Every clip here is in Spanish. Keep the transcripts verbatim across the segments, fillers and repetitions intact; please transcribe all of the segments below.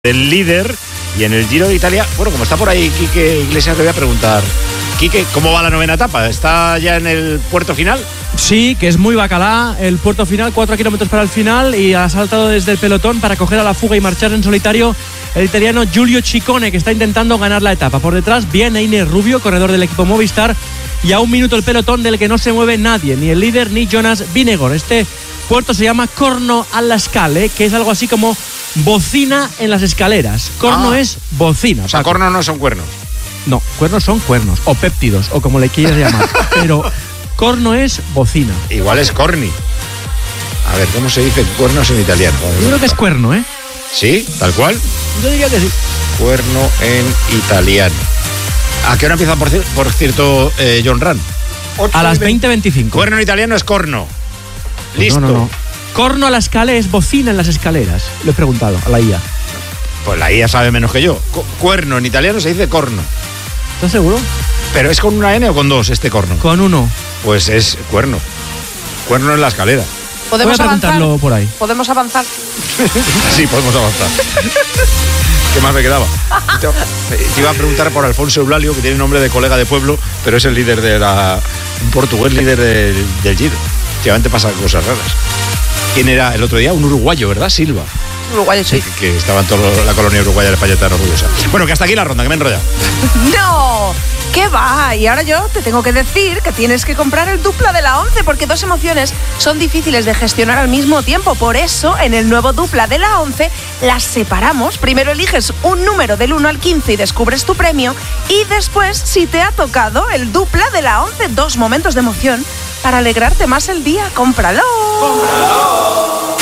El líder. Y en el Giro de Italia, bueno, como está por ahí Quique Iglesias, le voy a preguntar, Quique, ¿cómo va la novena etapa? ¿Está ya en el puerto final? Sí, que es muy bacalá el puerto final, cuatro kilómetros para el final, y ha saltado desde el pelotón para coger a la fuga y marchar en solitario el italiano Giulio Ciccone, que está intentando ganar la etapa. Por detrás viene Iner Rubio, corredor del equipo Movistar, y a un minuto el pelotón del que no se mueve nadie, ni el líder ni Jonas Vingegaard. Este puerto se llama Corno alla Scale, que es algo así como bocina en las escaleras. Corno ah. es bocina. O sea, Paco. cornos no son cuernos. No, cuernos son cuernos, o péptidos, o como le quieras llamar. Pero corno es bocina. Igual es corni. A ver, ¿cómo se dice cuernos en italiano? Yo creo que es cuerno, ¿eh? ¿Sí? ¿Tal cual? Yo diría que sí. Cuerno en italiano. ¿A qué hora empieza, por, por cierto, eh, John Ran? A las veinte veinticinco. Cuerno en italiano es corno. Pues Listo. No, no, no. Corno a la escala es bocina en las escaleras. Lo he preguntado a la I A. Pues la I A sabe menos que yo. Cu- cuerno en italiano se dice corno. ¿Estás seguro? ¿Pero es con una N o con dos este corno? Con uno. Pues es cuerno. Cuerno en la escalera. Voy a preguntarlo avanzar? por ahí. ¿Podemos avanzar? Sí, podemos avanzar. ¿Qué más me quedaba? Te, te iba a preguntar por Alfonso Eulalio, que tiene nombre de colega de pueblo, pero es el líder de la... un portugués líder del, del Giro. Últimamente pasan cosas raras. ¿Quién era el otro día? Un uruguayo, ¿verdad? Silva. Uruguayo, sí. Que, que estaba en toda la colonia uruguaya de España tan orgullosa. Bueno, que hasta aquí la ronda, que me he enrollado. ¡No! ¿Qué va? Y ahora yo te tengo que decir que tienes que comprar el Dupla de la once, porque dos emociones son difíciles de gestionar al mismo tiempo. Por eso, en el nuevo Dupla de la once, las separamos. Primero eliges un número del uno al quince y descubres tu premio. Y después, si te ha tocado el Dupla de la once, dos momentos de emoción para alegrarte más el día. ¡Cómpralo! ¡Cómpralo!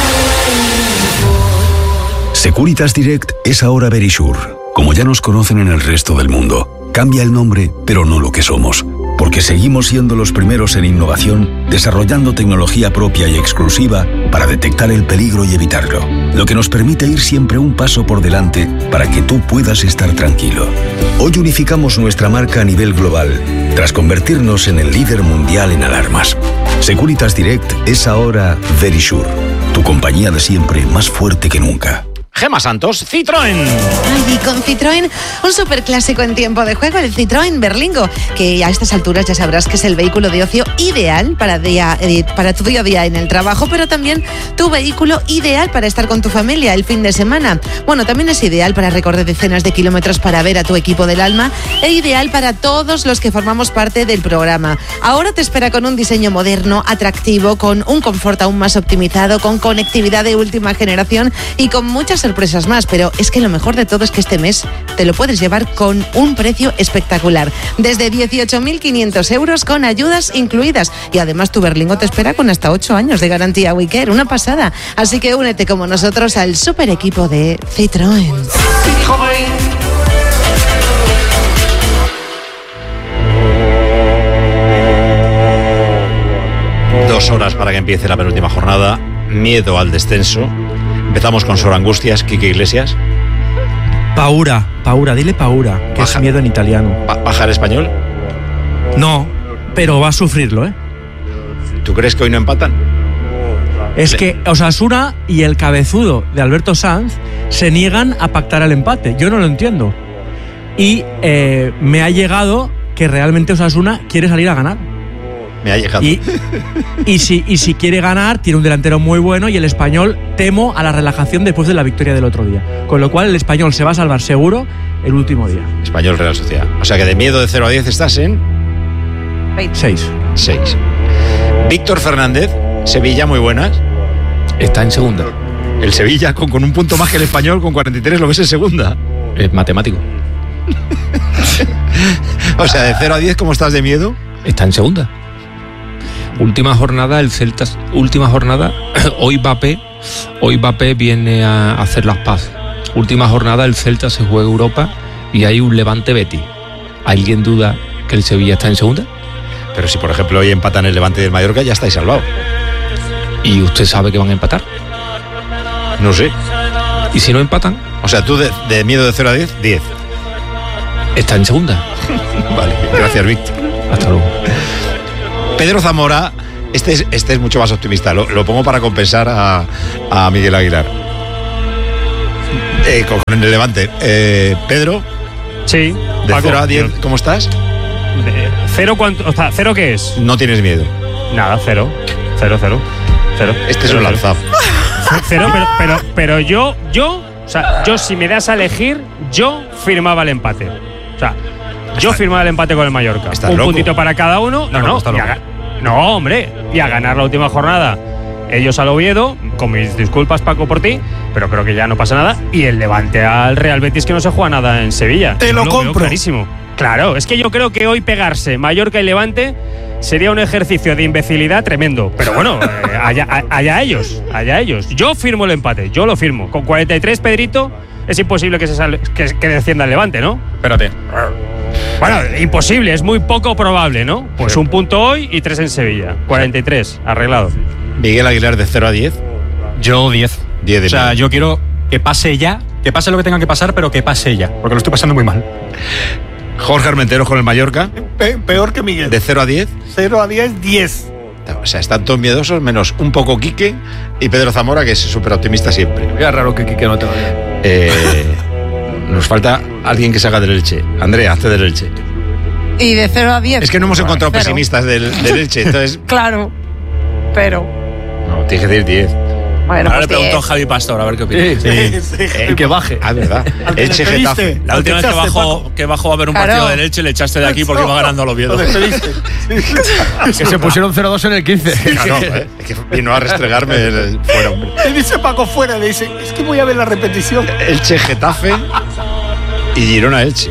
Securitas Direct es ahora Verisure, como ya nos conocen en el resto del mundo. Cambia el nombre, pero no lo que somos, porque seguimos siendo los primeros en innovación, desarrollando tecnología propia y exclusiva para detectar el peligro y evitarlo, lo que nos permite ir siempre un paso por delante para que tú puedas estar tranquilo. Hoy unificamos nuestra marca a nivel global, tras convertirnos en el líder mundial en alarmas. Securitas Direct es ahora Verisure, tu compañía de siempre más fuerte que nunca. Gemma Santos, Citroën. Ay, y con Citroën, un superclásico en tiempo de juego, el Citroën Berlingo, que a estas alturas ya sabrás que es el vehículo de ocio ideal para, día, eh, para tu día a día en el trabajo, pero también tu vehículo ideal para estar con tu familia el fin de semana. Bueno, también es ideal para recorrer decenas de kilómetros para ver a tu equipo del alma, e ideal para todos los que formamos parte del programa. Ahora te espera con un diseño moderno, atractivo, con un confort aún más optimizado, con conectividad de última generación y con muchas sorpresas más, pero es que lo mejor de todo es que este mes te lo puedes llevar con un precio espectacular, desde dieciocho mil quinientos euros con ayudas incluidas, y además tu Berlingo te espera con hasta ocho años de garantía WeCare, una pasada. Así que únete como nosotros al super equipo de Citroën. Dos horas para que empiece la penúltima jornada. Miedo al descenso. Empezamos con Sor Angustias, Quique Iglesias. Paura, paura, dile paura, que Baja. es miedo en italiano. ¿Va- ¿Baja el español? No, pero va a sufrirlo, ¿eh? ¿Tú crees que hoy no empatan? Es Le- que Osasuna y el cabezudo de Alberto Sanz se niegan a pactar el empate. Yo no lo entiendo. Y eh, me ha llegado que realmente Osasuna quiere salir a ganar. Me ha llegado. Y, y, si, y si quiere ganar, tiene un delantero muy bueno, y el Español temo a la relajación después de la victoria del otro día. Con lo cual el Español se va a salvar seguro el último día. Español Real Sociedad. O sea que de miedo de cero a diez estás en Seis. seis. Víctor Fernández, Sevilla, muy buenas. Está en segunda. El Sevilla con, con un punto más que el Español, con cuarenta y tres, lo ves en segunda. Es matemático. O sea, de cero a diez, ¿cómo estás de miedo? Está en segunda. Última jornada, el Celta. Última jornada, hoy Mbappé. Hoy Mbappé viene a hacer las paces. Última jornada, el Celta se juega Europa y hay un Levante Betis. ¿Alguien duda que el Sevilla está en segunda? Pero si, por ejemplo, hoy empatan el Levante y el Mallorca, ya estáis salvados. ¿Y usted sabe que van a empatar? No sé. ¿Y si no empatan? O sea, tú de, de miedo de cero a diez, diez. Está en segunda. Vale, gracias, Víctor. Hasta luego. Pedro Zamora, este es, este es mucho más optimista. Lo, lo pongo para compensar a, a Miguel Aguilar. Eh, con, con el Levante. Eh, Pedro. Sí. De Paco, cero a diez, ¿cómo estás? De ¿Cero cuánto? O sea, ¿cero qué es? No tienes miedo. Nada, cero. Cero, cero. Cero. Este cero, es un lanzado. Cero, pero, pero, pero yo, yo, o sea, yo si me das a elegir, yo firmaba el empate. O sea, yo Está, firmaba el empate con el Mallorca. ¿Estás Un loco? puntito para cada uno. No, No, no. no, está y loco. a, no, hombre. Y a ganar la última jornada. Ellos al Oviedo, con mis disculpas, Paco, por ti, pero creo que ya no pasa nada. Y el Levante al Real Betis, que no se juega nada en Sevilla. Te Yo lo veo compro. clarísimo. Claro, es que yo creo que hoy pegarse Mallorca y Levante sería un ejercicio de imbecilidad tremendo. Pero bueno, eh, allá, a- allá ellos, allá ellos. Yo firmo el empate, yo lo firmo. Con cuarenta y tres, Pedrito, es imposible que, se sal- que, que descienda el Levante, ¿no? Espérate. Bueno, imposible, es muy poco probable, ¿no? Pues un punto hoy y tres en Sevilla. cuarenta y tres, arreglado. Miguel Aguilar, de cero a diez. Yo diez. diez de O sea, media. yo quiero que pase ya, que pase lo que tenga que pasar, pero que pase ya, porque lo estoy pasando muy mal. Jorge Armenteros con el Mallorca. Pe- peor que Miguel. De cero a diez. cero a diez, diez. O sea, están todos miedosos, menos un poco Quique y Pedro Zamora, que es súper optimista siempre. Qué raro que Quique no te vaya. Eh, nos falta alguien que se haga del Elche. Andrea, hazte del Elche. Y de cero a diez. Es que no hemos encontrado Cero. pesimistas del, del Elche, entonces. Claro. Pero. No, tienes que decir diez. Bueno, Ahora le pues pregunto a diez. Javi Pastor, a ver qué opina. Eh, Y que baje. Ah, verdad. Al que Elche despediste. Getafe. La Al última que vez que echaste, bajó, Paco. que bajó a ver un Claro. partido del Elche, le echaste de aquí porque iba ganando al Oviedo. Lo despediste. Que se pusieron cero dos en el quince. No, no, eh, es que vino a restregarme el, el- fuera, hombre. Le dice Paco fuera, le dice, es que voy a ver la repetición. Elche Getafe y Girona Elche.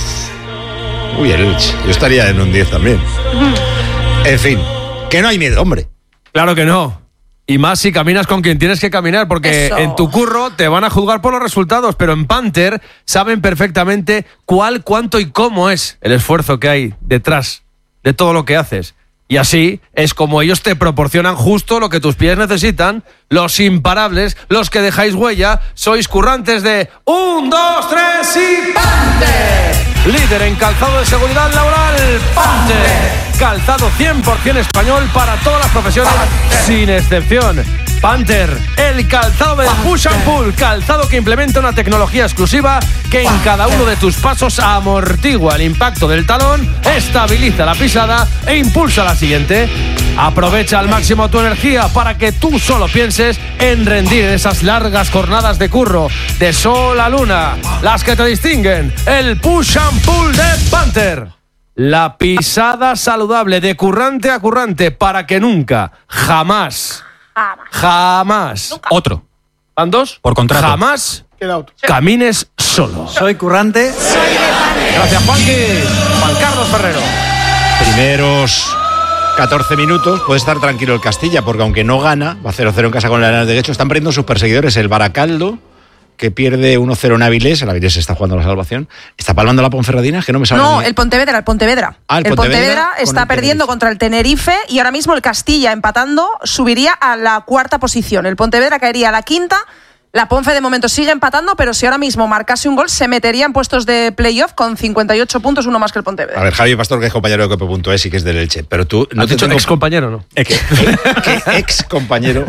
Uf. Uy, el Elche. Yo estaría en un diez también. En fin, que no hay miedo, hombre. Claro que no. Y más si caminas con quien tienes que caminar, porque Eso. en tu curro te van a juzgar por los resultados, pero en Panther saben perfectamente cuál, cuánto y cómo es el esfuerzo que hay detrás de todo lo que haces. Y así es como ellos te proporcionan justo lo que tus pies necesitan, los imparables, los que dejáis huella, sois currantes de un, dos, tres y Panther. Líder en calzado de seguridad laboral, Panther. Calzado cien por ciento español para todas las profesiones, sin excepción. Panther, el calzado del push and pull, calzado que implementa una tecnología exclusiva que en cada uno de tus pasos amortigua el impacto del talón, estabiliza la pisada e impulsa la siguiente. Aprovecha al máximo tu energía para que tú solo pienses en rendir en esas largas jornadas de curro, de sol a luna, las que te distinguen, el push and pull de Panther. La pisada saludable de currante a currante para que nunca, jamás, jamás, Otro. ¿van dos? Por contrato. Jamás Queda otro. camines solo. Soy currante. Gracias, Juanqui. Juan Carlos Ferrero. Primeros catorce minutos puede estar tranquilo el Castilla, porque aunque no gana, va cero cero en casa con el Arenal de Guecho, están perdiendo sus perseguidores. El Baracaldo, que pierde uno cero en Avilés, el Avilés está jugando la salvación. ¿Está palmando la Ponferradina? Que no me sabe. No, ni- el Pontevedra, el Pontevedra. Ah, el Pontevedra con está el perdiendo Tenerife. contra el Tenerife y ahora mismo el Castilla, empatando, subiría a la cuarta posición. El Pontevedra caería a la quinta. La Ponfe de momento sigue empatando, pero si ahora mismo marcase un gol, se metería en puestos de playoff con cincuenta y ocho puntos, uno más que el Pontevedra. A ver, Javi Pastor, que es compañero de Cope punto es y que es del Elche, pero tú no ¿Has te dicho tengo... ex compañero, no? ¿Qué, qué ex compañero?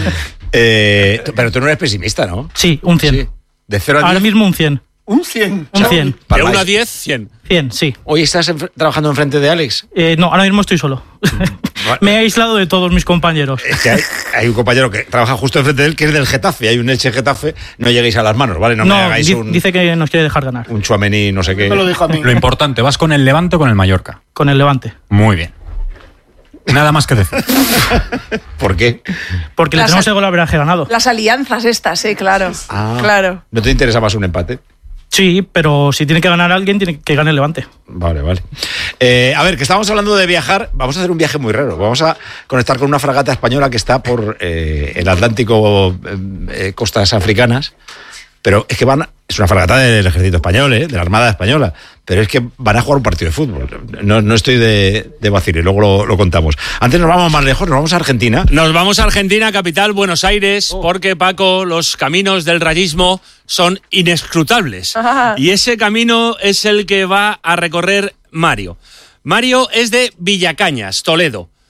Eh, tú- pero tú no eres pesimista, ¿no? Sí, un cien. Sí. De cero a Ahora diez. mismo un cien. Un cien. Un cien. De Palmáis. uno a diez, cien. cien, sí. Hoy estás en- trabajando enfrente de Alex. Eh, no, ahora mismo estoy solo. Me he aislado de todos mis compañeros. Es que hay, hay un compañero que trabaja justo enfrente de él, que es del Getafe. Hay un Elche Getafe. No lleguéis a las manos, ¿vale? No, me No, hagáis di- un, dice que nos quiere dejar ganar. un Tchouaméni, no sé qué. Me lo dijo a mí. Lo importante, ¿vas con el Levante o con el Mallorca? Con el Levante. Muy bien. Nada más que decir. ¿Por qué? Porque le Las- tenemos el golaveraje ganado. Las alianzas estas, sí, claro. Ah, Claro. ¿No te interesa más un empate? Sí, pero si tiene que ganar alguien, tiene que ganar el Levante. Vale, vale. Eh, a ver, que estábamos hablando de viajar. Vamos a hacer un viaje muy raro. Vamos a conectar con una fragata española que está por eh, el Atlántico, eh, eh, costas africanas. Pero es que van. Es una fragata del ejército español, ¿eh? De la Armada Española. Pero es que van a jugar un partido de fútbol. No, no estoy de, de vacile, luego lo, lo contamos. Antes nos vamos más lejos, nos vamos a Argentina. Nos vamos a Argentina, capital, Buenos Aires, porque, Paco, los caminos del rayismo son inescrutables. Ajá. Y ese camino es el que va a recorrer Mario. Mario es de Villacañas, Toledo.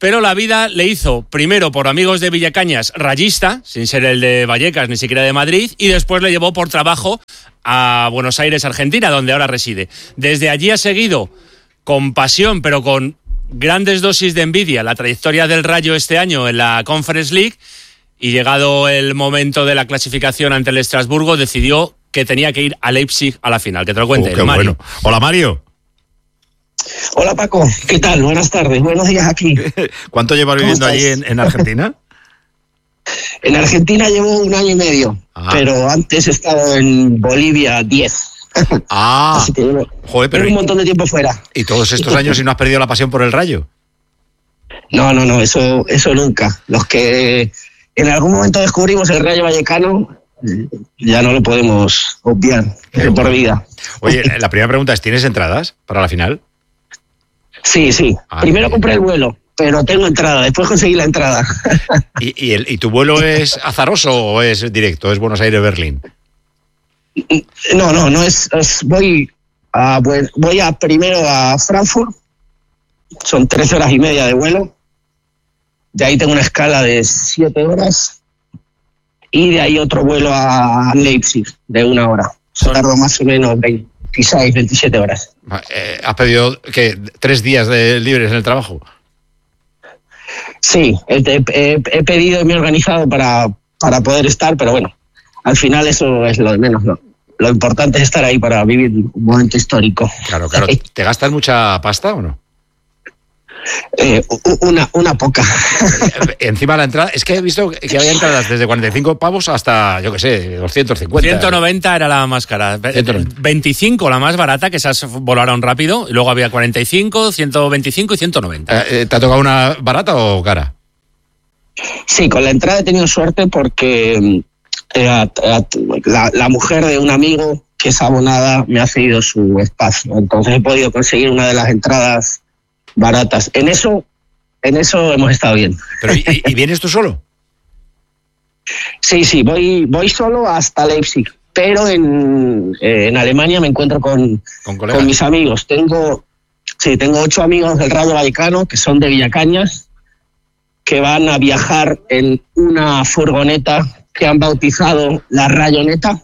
pero la vida le hizo, primero por amigos de Villacañas, rayista, sin ser el de Vallecas ni siquiera de Madrid, y después le llevó por trabajo a Buenos Aires, Argentina, donde ahora reside. Desde allí ha seguido con pasión, pero con grandes dosis de envidia, la trayectoria del Rayo este año en la Conference League, y llegado el momento de la clasificación ante el Estrasburgo, decidió que tenía que ir a Leipzig a la final. Que te lo cuente, oh, qué Mario. Bueno. Hola, Mario. Hola, Paco. ¿Qué tal? Buenas tardes. Buenos días aquí. ¿Cuánto llevas viviendo allí en, en Argentina? En Argentina llevo un año y medio, ah. pero antes he estado en Bolivia diez. Ah, Así que llevo, joder, pero llevo un montón de tiempo fuera. ¿Y todos estos años y no has perdido la pasión por el Rayo? No, no, no, eso, eso nunca. Los que en algún momento descubrimos el Rayo Vallecano, ya no lo podemos obviar de por vida. Oye, la primera pregunta es, ¿tienes entradas para la final? Sí, sí. Ah, Primero compré el vuelo, pero tengo entrada. Después conseguí la entrada. ¿Y, y, el, ¿Y tu vuelo es azaroso o es directo? ¿Es Buenos Aires-Berlín? No, no, no es... es voy, a, voy a primero a Frankfurt. Son trece horas y media de vuelo. De ahí tengo una escala de siete horas. Y de ahí otro vuelo a Leipzig de una hora. Se tardó más o menos veintiséis, veintisiete horas. Eh, ¿Has pedido qué, tres días de libres en el trabajo? Sí, he, he, he pedido y me he organizado para, para poder estar, pero bueno, al final eso es lo de menos, ¿no? Lo importante es estar ahí para vivir un momento histórico. Claro, claro. ¿Te gastas mucha pasta o no? Eh, una, una poca. Encima la entrada, es que he visto que había entradas desde cuarenta y cinco pavos hasta, yo qué sé, doscientos cincuenta. ciento noventa era la más cara. veinticinco la más barata, que esas volaron rápido. Y luego había cuarenta y cinco, ciento veinticinco y ciento noventa. Eh, ¿Te ha tocado una barata o cara? Sí, con la entrada he tenido suerte porque eh, la, la mujer de un amigo que es abonada me ha cedido su espacio. Entonces he podido conseguir una de las entradas baratas. En eso, en eso hemos estado bien. Pero, ¿y, y vienes tú solo? Sí, sí, voy, voy solo hasta Leipzig, pero en, eh, en Alemania me encuentro con, con, con mis amigos. Tengo, sí, tengo ocho amigos del Rayo Vallecano que son de Villacañas, que van a viajar en una furgoneta que han bautizado la Rayoneta.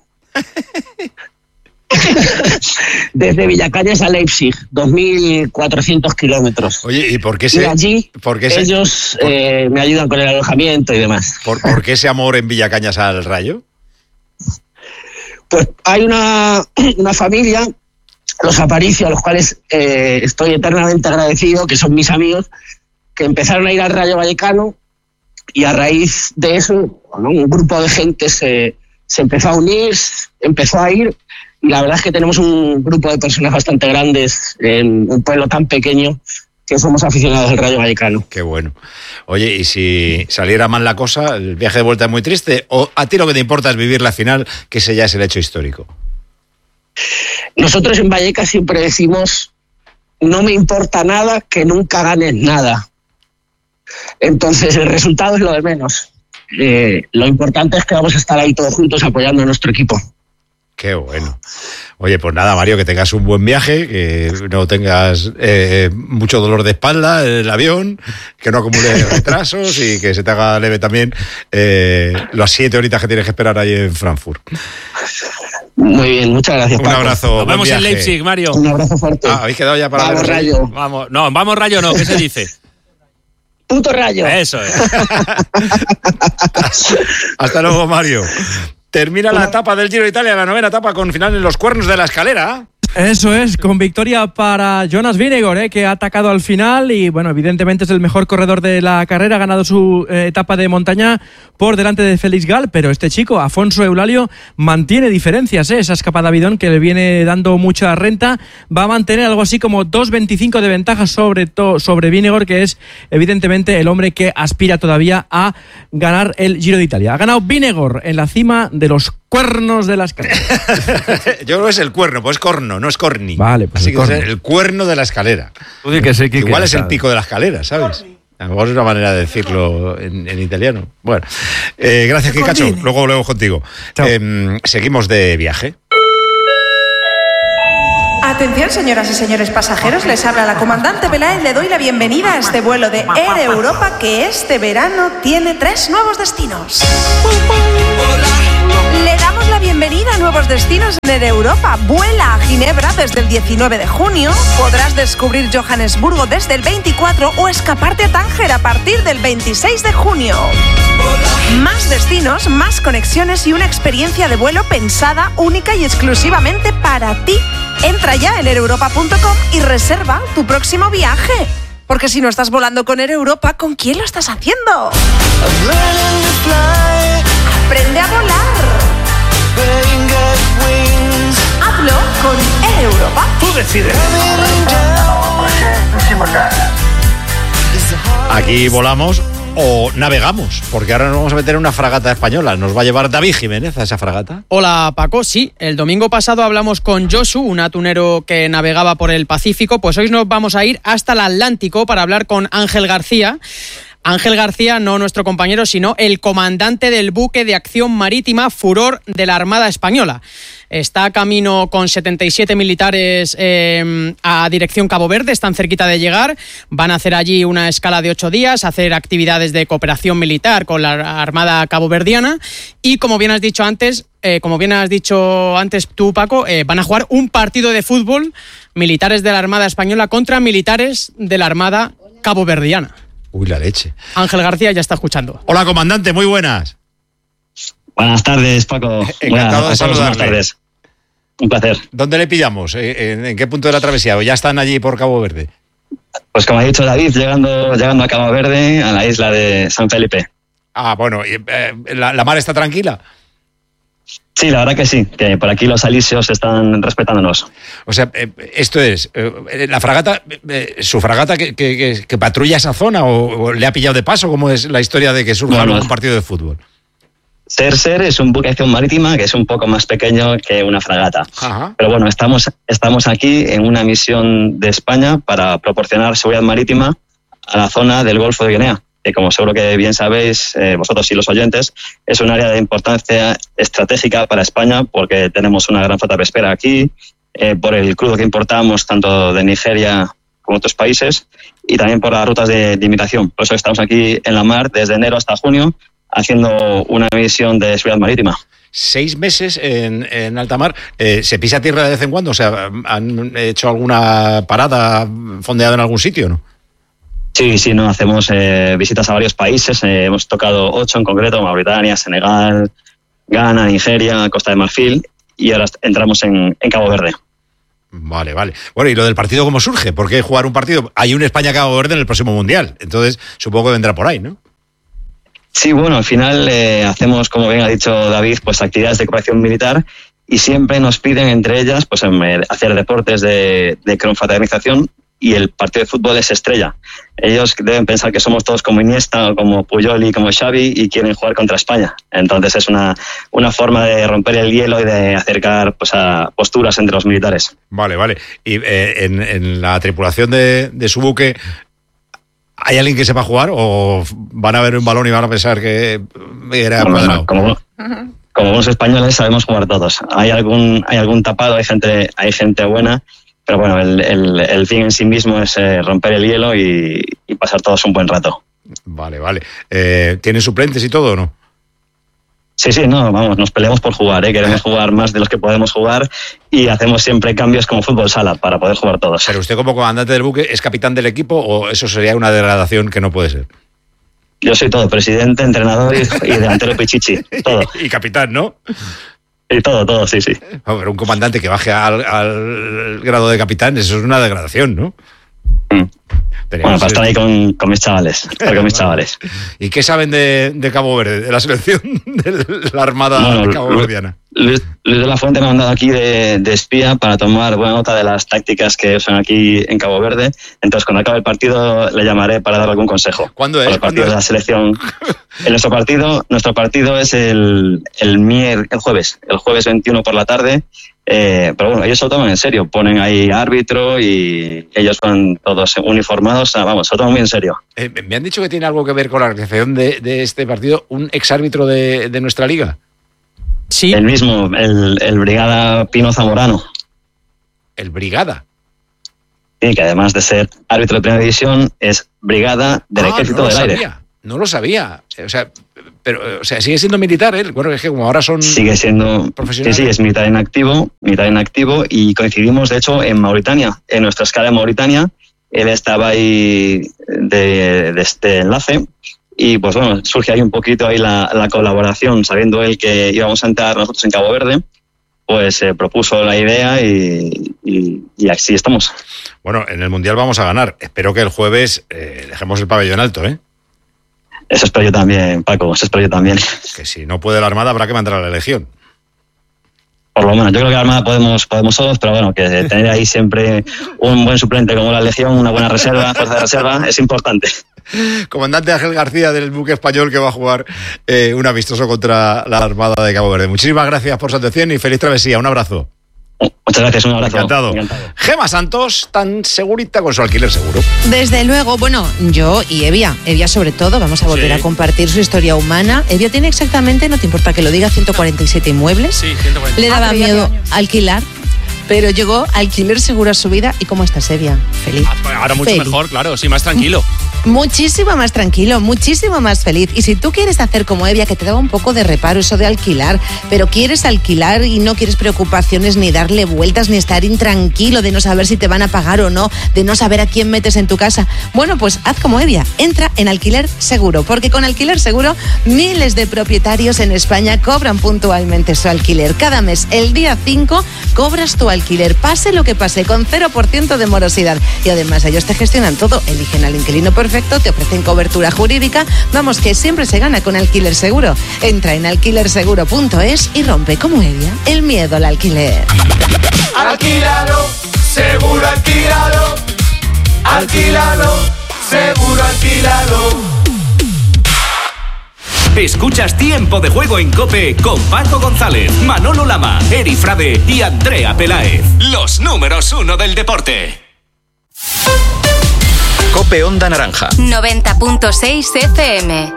Desde Villacañas a Leipzig, dos mil cuatrocientos kilómetros. Oye, ¿y por qué se, y allí por qué se, ellos por, eh, me ayudan con el alojamiento y demás. ¿Por, por qué ese amor en Villacañas al Rayo? Pues hay una, una familia, los Aparicio, a los cuales eh, estoy eternamente agradecido, que son mis amigos, que empezaron a ir al Rayo Vallecano y a raíz de eso, ¿no? Un grupo de gente se, se empezó a unir, empezó a ir. Y la verdad es que tenemos un grupo de personas bastante grandes en un pueblo tan pequeño que somos aficionados al Rayo Vallecano. Qué bueno. Oye, ¿y si saliera mal la cosa, el viaje de vuelta es muy triste? ¿O a ti lo que te importa es vivir la final, que ese ya es el hecho histórico? Nosotros en Vallecas siempre decimos, no me importa nada que nunca ganes nada. Entonces el resultado es lo de menos. Eh, lo importante es que vamos a estar ahí todos juntos apoyando a nuestro equipo. Qué bueno. Oye, pues nada, Mario, que tengas un buen viaje, que no tengas eh, mucho dolor de espalda en el avión, que no acumules retrasos y que se te haga leve también eh, las siete horitas que tienes que esperar ahí en Frankfurt. Muy bien, muchas gracias, Paco. Un abrazo. Nos vemos en Leipzig, Mario. Un abrazo fuerte. Ah, ¿habéis quedado ya para Vamos, ver Rayo. Vamos, no, vamos, Rayo, no, ¿qué se dice? Puto Rayo. Eso es. Hasta luego, Mario. Termina la etapa del Giro de Italia, la novena etapa, con final en los Cuernos de la Escalera. Eso es, con victoria para Jonas Vingegaard, ¿eh? que ha atacado al final y, bueno, evidentemente es el mejor corredor de la carrera, ha ganado su eh, etapa de montaña por delante de Félix Gall, pero este chico, Afonso Eulalio, mantiene diferencias, ¿eh? Esa escapada bidón que le viene dando mucha renta, va a mantener algo así como dos veinticinco de ventaja sobre, to, sobre Vingegaard, que es evidentemente el hombre que aspira todavía a ganar el Giro de Italia. Ha ganado Vingegaard en la cima de los Cuernos de la Escalera. Yo creo que es el cuerno, pues corno, no es corni. Vale, pues así el que corno. es el cuerno de la escalera. Tú di que sé, Quique, igual es el sabes. pico de la escalera, ¿sabes? A lo mejor es una manera de decirlo en, en italiano. Bueno, eh, gracias, Kikacho. Luego volvemos contigo. Eh, seguimos de viaje. Atención, señoras y señores pasajeros, les habla la comandante Peláez. Le doy la bienvenida a este vuelo de Air Europa que este verano tiene tres nuevos destinos. Le damos la bienvenida a nuevos destinos en Air Europa. Vuela a Ginebra desde el diecinueve de junio. Podrás descubrir Johannesburgo desde el veinticuatro o escaparte a Tánger a partir del veintiséis de junio. Más destinos, más conexiones y una experiencia de vuelo pensada única y exclusivamente para ti. Entra ya en air europa punto com y reserva tu próximo viaje. Porque si no estás volando con Air Europa, ¿con quién lo estás haciendo? Aprende a volar. Hazlo con Air Europa. Tú decides. Aquí volamos o navegamos, porque ahora nos vamos a meter en una fragata española. Nos va a llevar David Jiménez a esa fragata. Hola Paco, sí, el domingo pasado hablamos con Josu, un atunero que navegaba por el Pacífico, pues hoy nos vamos a ir hasta el Atlántico para hablar con Ángel García. Ángel García, no nuestro compañero, sino el comandante del buque de acción marítima Furor de la Armada Española. Está a camino con setenta y siete militares eh, a dirección Cabo Verde, están cerquita de llegar. Van a hacer allí una escala de ocho días, hacer actividades de cooperación militar con la Armada caboverdiana. Y como bien has dicho antes, eh, como bien has dicho antes tú, Paco, eh, van a jugar un partido de fútbol, militares de la Armada Española contra militares de la Armada caboverdiana. Uy, la leche. Ángel García ya está escuchando. Hola, comandante, muy buenas. Buenas tardes, Paco. Encantado de saludarle. Buenas tardes. Un placer. ¿Dónde le pillamos? ¿En, en qué punto de la travesía? ¿O ya están allí por Cabo Verde? Pues como ha dicho David, llegando, llegando a Cabo Verde, a la isla de San Felipe. Ah, bueno, eh, ¿la, ¿la mar está tranquila? Sí, la verdad que sí, que por aquí los alisios están respetándonos. O sea, eh, esto es, eh, la fragata, eh, su fragata que, que, que, que patrulla esa zona o, o le ha pillado de paso, ¿cómo es la historia de que surja bueno, un partido de fútbol? Cerser es un buque de acción marítima que es un poco más pequeño que una fragata. Ajá. Pero bueno, estamos, estamos aquí en una misión de España para proporcionar seguridad marítima a la zona del Golfo de Guinea, que como seguro que bien sabéis, eh, vosotros y los oyentes, es un área de importancia estratégica para España porque tenemos una gran flota pesquera aquí, eh, por el crudo que importamos tanto de Nigeria como otros países y también por las rutas de, de inmigración. Por eso estamos aquí en la mar desde enero hasta junio haciendo una misión de seguridad marítima. Seis meses en, en alta mar. Eh, ¿Se pisa tierra de vez en cuando? O sea, ¿han hecho alguna parada fondeada en algún sitio, no? Sí, sí, no hacemos eh, visitas a varios países. Eh, hemos tocado ocho en concreto: Mauritania, Senegal, Ghana, Nigeria, Costa de Marfil, y ahora entramos en, en Cabo Verde. Vale, vale. Bueno, ¿y lo del partido cómo surge? ¿Por qué jugar un partido? Hay un España-Cabo Verde en el próximo Mundial, entonces supongo que vendrá por ahí, ¿no? Sí, bueno, al final eh, hacemos, como bien ha dicho David, pues actividades de cooperación militar y siempre nos piden, entre ellas, pues hacer deportes de, de confraternización, y el partido de fútbol es estrella. Ellos deben pensar que somos todos como Iniesta, como Puyol y como Xavi y quieren jugar contra España. Entonces es una, una forma de romper el hielo y de acercar pues, a posturas entre los militares. Vale, vale. Y eh, en, en la tripulación de, de su buque, ¿hay alguien que sepa jugar o van a ver un balón y van a pensar que era como, cuadrado? Como, como buenos españoles sabemos jugar todos. Hay algún, hay algún tapado, hay gente, hay gente buena, pero bueno, el, el, el fin en sí mismo es eh, romper el hielo y, y pasar todos un buen rato. Vale, vale. Eh, ¿Tienen suplentes y todo o no? Sí, sí, no, vamos, nos peleamos por jugar, ¿eh? Queremos jugar más de los que podemos jugar y hacemos siempre cambios como fútbol sala para poder jugar todos. Pero usted como comandante del buque, ¿es capitán del equipo o eso sería una degradación que no puede ser? Yo soy todo, presidente, entrenador y, y delantero pichichi, todo. Y capitán, ¿no? Y todo, todo, sí, sí. No, pero un comandante que baje al, al grado de capitán, eso es una degradación, ¿no? Mm. Bueno, para estar ahí con, con mis chavales, estar con mis chavales. ¿Y qué saben de, de Cabo Verde, de la selección de la Armada bueno, caboverdiana? Luis, Luis de la Fuente me ha mandado aquí de, de espía para tomar buena nota de las tácticas que usan aquí en Cabo Verde. Entonces, cuando acabe el partido, le llamaré para dar algún consejo. ¿Cuándo es? Para los partidos de la selección. En nuestro partido, nuestro partido es el, el, mier, el jueves, el jueves veintiuno por la tarde. Eh, pero bueno, ellos se lo toman en serio, ponen ahí árbitro y ellos van todos uniformados, vamos, se lo toman muy en serio. Eh, me han dicho que tiene algo que ver con la organización de, de este partido, un exárbitro de, de nuestra liga. Sí. El mismo, el, el Brigada Pino Zamorano. el brigada. Sí, que además de ser árbitro de primera división, es brigada del ah, Ejército no del sabía, Aire. No lo sabía. O sea, pero, o sea, sigue siendo militar él. Bueno, es que como ahora son Sigue siendo profesionales. Sí, sí, es militar en activo, militar en activo, y coincidimos, de hecho, en Mauritania, en nuestra escala en Mauritania. Él estaba ahí de, de este enlace. Y pues bueno, surge ahí un poquito ahí la, la colaboración, sabiendo él que íbamos a entrar nosotros en Cabo Verde, pues eh, propuso la idea y, y, y así estamos. Bueno, en el Mundial vamos a ganar. Espero que el jueves eh, dejemos el pabellón alto, ¿eh? Eso espero yo también, Paco, eso espero yo también. Que si no puede la Armada habrá que mandar a la Legión. Por lo menos, yo creo que la Armada podemos, podemos todos, pero bueno, que tener ahí siempre un buen suplente como la Legión, una buena reserva, fuerza de reserva, es importante. Comandante Ángel García del buque español que va a jugar eh, un amistoso contra la Armada de Cabo Verde. Muchísimas gracias por su atención y feliz travesía. Un abrazo. Muchas gracias, un abrazo. Encantado. Encantado. Gema Santos, tan segurita con su alquiler seguro. Desde luego, bueno, yo y Evia, Evia sobre todo, vamos a volver sí. a compartir su historia humana. Evia tiene exactamente, no te importa que lo diga, ciento cuarenta y siete inmuebles. Sí, ciento cuarenta y siete. Le daba ah, miedo alquilar, pero llegó Alquiler Seguro a su vida. ¿Y cómo estás, Evia? Feliz. Ahora mucho feliz. Mejor, claro, sí, más tranquilo. Muchísimo más tranquilo, muchísimo más feliz. Y si tú quieres hacer como Evia, que te daba un poco de reparo eso de alquilar, pero quieres alquilar y no quieres preocupaciones, ni darle vueltas, ni estar intranquilo de no saber si te van a pagar o no, de no saber a quién metes en tu casa, bueno, pues haz como Evia, entra en Alquiler Seguro, porque con Alquiler Seguro miles de propietarios en España cobran puntualmente su alquiler. Cada mes, el día cinco, cobras tu alquiler, pase lo que pase, con cero por ciento de morosidad. Y además ellos te gestionan todo, eligen al inquilino perfecto, te ofrecen cobertura jurídica. Vamos, que siempre se gana con Alquiler Seguro. Entra en alquiler seguro punto es y rompe como Evia el miedo al alquiler. Alquílalo, seguro alquílalo. Alquílalo, seguro alquílalo. Escuchas Tiempo de Juego en COPE con Paco González, Manolo Lama, Eri Frade y Andrea Peláez. Los números uno del deporte. COPE Onda Naranja noventa punto seis F M.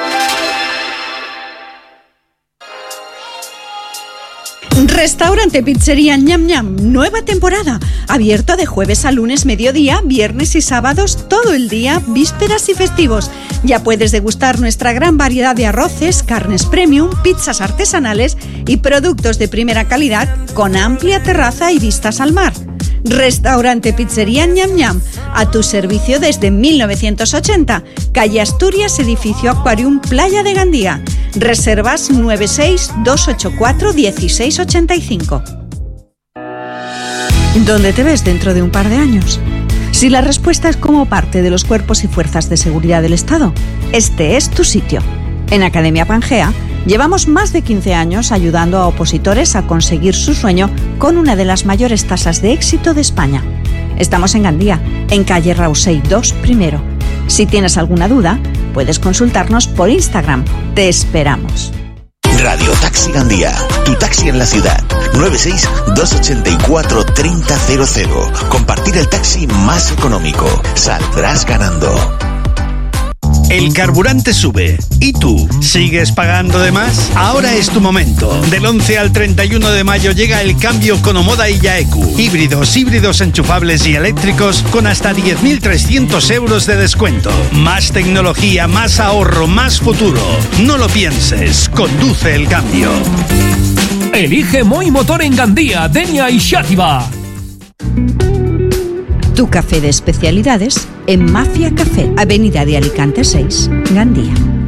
Restaurante Pizzería Ñam Ñam, nueva temporada. Abierto de jueves a lunes mediodía, viernes y sábados todo el día, vísperas y festivos. Ya puedes degustar nuestra gran variedad de arroces, carnes premium, pizzas artesanales y productos de primera calidad con amplia terraza y vistas al mar. Restaurante Pizzería Ñam Ñam, a tu servicio desde mil novecientos ochenta, calle Asturias, edificio Aquarium, Playa de Gandía. Reservas nueve seis dos ocho cuatro uno seis ocho cinco. ¿Dónde te ves dentro de un par de años? Si la respuesta es como parte de los cuerpos y fuerzas de seguridad del Estado, este es tu sitio. En Academia Pangea llevamos más de quince años ayudando a opositores a conseguir su sueño con una de las mayores tasas de éxito de España. Estamos en Gandía, en calle Rausey dos primero. Si tienes alguna duda, puedes consultarnos por Instagram. Te esperamos. Radio Taxi Gandía, tu taxi en la ciudad. nueve seis dos ocho cuatro tres cero cero cero. Compartir el taxi más económico. Saldrás ganando. El carburante sube. ¿Y tú? ¿Sigues pagando de más? Ahora es tu momento. Del once al treinta y uno de mayo llega el cambio con Omoda y Yaeku. Híbridos, híbridos enchufables y eléctricos con hasta diez mil trescientos euros de descuento. Más tecnología, más ahorro, más futuro. No lo pienses. Conduce el cambio. Elige Moi Motor en Gandía, Denia y Xàtiva. Tu café de especialidades en Mafia Café, Avenida de Alicante seis, Gandía.